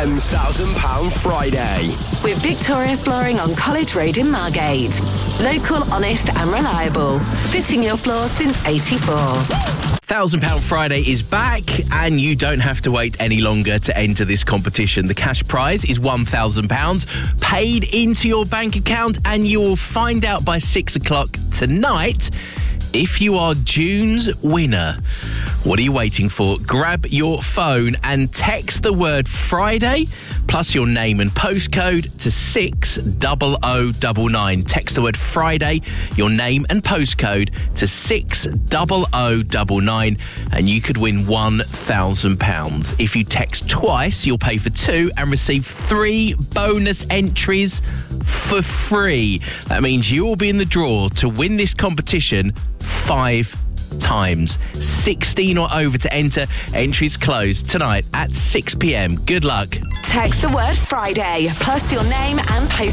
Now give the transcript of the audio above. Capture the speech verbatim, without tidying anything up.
M's one thousand pounds Friday. With Victoria Flooring on College Road in Margate. Local, honest and reliable. Fitting your floor since eighty-four. one thousand pounds Friday is back, and you don't have to wait any longer to enter this competition. The cash prize is one thousand pounds paid into your bank account, and you will find out by six o'clock tonight if you are June's winner. What are you waiting for? Grab your phone and text the word Friday plus your name and postcode to six oh oh nine nine. Text the word Friday, your name and postcode to six oh oh nine nine, and you could win one thousand pounds. If you text twice, you'll pay for two and receive three bonus entries for free. That means you will be in the draw to win this competition five times. sixteen or over to enter. Entries closed tonight at six p.m. Good luck. Text the word Friday plus your name and postcode